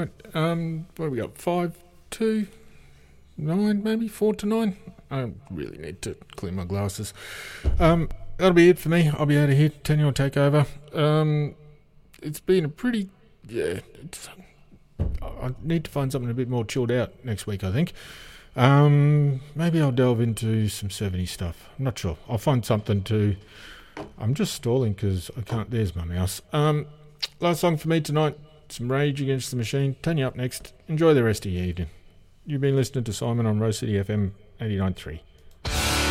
tonight. What have we got? 5 to 9, maybe 4 to 9. I really need to clean my glasses. That'll be it for me. I'll be out of here. Tenny will take over. It's been a pretty... Yeah, I need to find something a bit more chilled out next week, I think. Maybe I'll delve into some 70s stuff. I'm not sure. I'll find something to... I'm just stalling because I can't... There's my mouse. Last song for me tonight. Some Rage Against the Machine. Tenny up next. Enjoy the rest of your evening. You've been listening to Simon on Rose City FM 89.3.